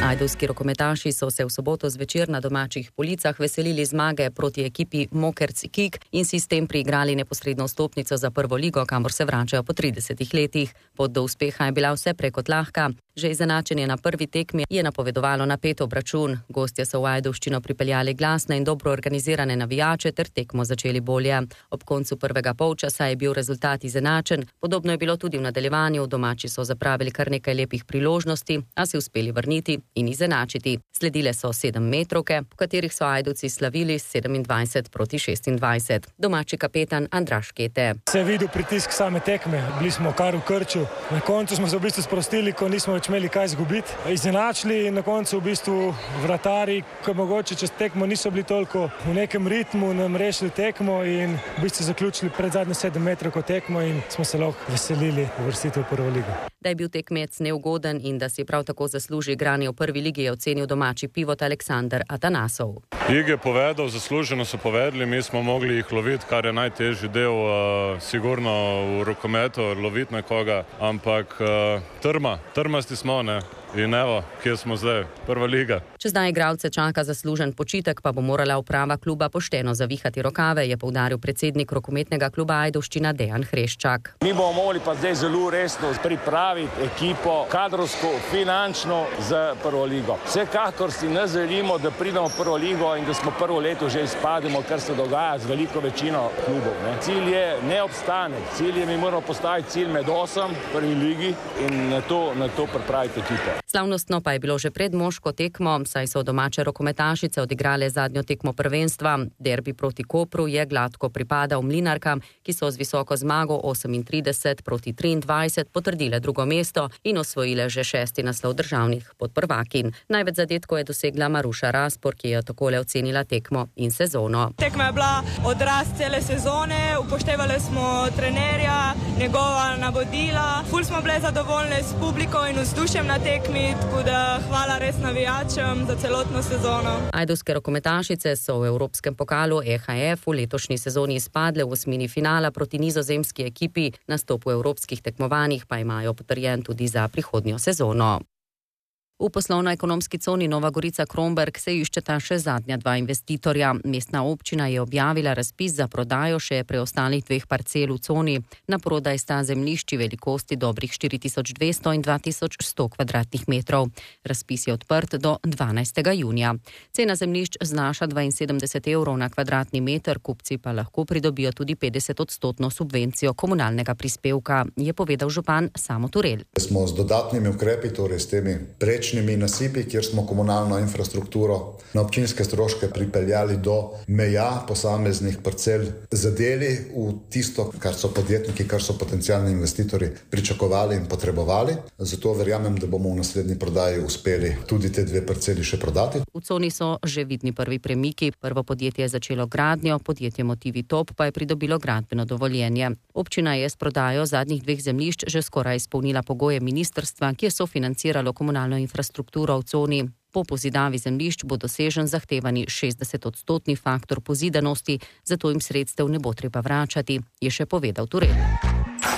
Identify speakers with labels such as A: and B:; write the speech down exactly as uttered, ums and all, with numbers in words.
A: Ajdovski rokometaši so se v soboto zvečer na domačih policah veselili zmage proti ekipi Mokerc Kik in si s tem priigrali neposredno vstopnico za prvo ligo, kamor se vračajo po tridesetih letih. Pot do uspeha je bila vse prej kot lahka. Že izenačenje na prvi tekmi je napovedovalo napet obračun. Gostje so v Ajdovščino pripeljali glasne in dobro organizirane navijače ter tekmo začeli bolje. Ob koncu prvega polčasa je bil rezultat izenačen. Podobno je bilo tudi v nadaljevanju. Domači so zapravili kar nekaj lepih priložnosti, a si uspeli vrniti in izenačiti. Sledile so sedemmetrovke, po katerih so Ajdovci slavili sedemindvajset proti šestindvajset. Domači kapetan Andraž Kete.
B: Se je videl pritisk same tekme, bili smo kar v krču. Na koncu smo se v bistvu sprostili, ko nismo več imeli kaj izgubiti. Izenačili in na koncu v bistvu vratari, ko mogoče čez tekmo niso bili toliko v nekem ritmu, nam rešili tekmo in v bistvu zaključili pred zadnjo sedemmetrovko tekmo in smo se lahko veselili uvrstitev v prvo ligo.
A: Da je bil tekmec neugoden in da si prav tako zasluži igranje v prvi ligi, je ocenil domači pivot Aleksandar Atanasov.
C: Ig je povedal, zasluženo so povedali, mi smo mogli jih loviti, kar je najtežji del, uh, sigurno v rokometu, loviti nekoga, ampak uh, trma, trmasti smo, ne? In evo, kje smo zdaj, prva liga.
A: Če zdaj igralce čaka zaslužen počitek, pa bo morala uprava kluba pošteno zavihati rokave, je poudaril predsednik rokometnega kluba Ajdovščina Dejan Hreščak.
D: Mi bomo morali pa zdaj zelo resno pripraviti ekipo kadrovsko, finančno za prvo ligo. Vsekakor si ne želimo, da pridemo v prvo ligo in da smo prvo leto že izpademo, kar se dogaja z veliko večino klubov. Ne? Cilj je ne obstanek, cilj je, mi moramo postaviti cilj med osem v prvi ligi in na to, na to pripraviti ekipo.
A: Slavnostno pa je bilo že pred moško tekmo, saj so domače rokometašice odigrale zadnjo tekmo prvenstva. Derbi proti Kopru je gladko pripadal Mlinarkam, ki so z visoko zmago osemintrideset proti triindvajset potrdile drugo mesto in osvojile že šesti naslov državnih podprvakinj. Največ zadetkov je dosegla Maruša Raspor, ki je takole ocenila tekmo in sezono.
E: Tekma je bila odraz cele sezone, upoštevali smo trenerja, njegova navodila. Ful smo bile zadovoljne s publiko in vzdušjem na tekmi. Tako da hvala res navijačem za celotno sezono.
A: Ajdovske rokometašice so v Evropskem pokalu E H F v letošnji sezoni izpadle v osmini finala proti nizozemski ekipi, nastop v evropskih tekmovanjih pa imajo potrjen tudi za prihodnjo sezono. V poslovno-ekonomski coni Nova Gorica-Kromberk se iščeta še zadnja dva investitorja. Mestna občina je objavila razpis za prodajo še preostalih dveh parcel v coni. Na prodaj sta zemljišči velikosti dobrih štiri tisoč dvesto in dva tisoč sto kvadratnih metrov. Razpis je odprt do dvanajstega junija. Cena zemljišč znaša dvainsedemdeset evrov na kvadratni meter, kupci pa lahko pridobijo tudi petdeset odstotno subvencijo komunalnega prispevka, je povedal župan Samo Turel.
F: Smo z dodatnimi ukrepi, torej s temi preč nasipi, kjer smo komunalno infrastrukturo na občinske stroške pripeljali do meja posameznih parcel, zadeli v tisto, kar so podjetniki, kar so potencialni investitorji pričakovali in potrebovali. Zato verjamem, da bomo v naslednji prodaji uspeli tudi te dve parceli še prodati.
A: V coni so že vidni prvi premiki. Prvo podjetje je začelo gradnjo, podjetje Motivi Top pa je pridobilo gradbeno dovoljenje. Občina je s prodajo zadnjih dveh zemljišč že skoraj izpolnila pogoje ministrstva, ki je sofinanciralo komunalno infrastrukturo infrastrukturo v coni. Po pozidavi zemljišč bo dosežen zahtevani šestdeset odstotni faktor pozidanosti, zato jim sredstev ne bo treba vračati, je še povedal Turel.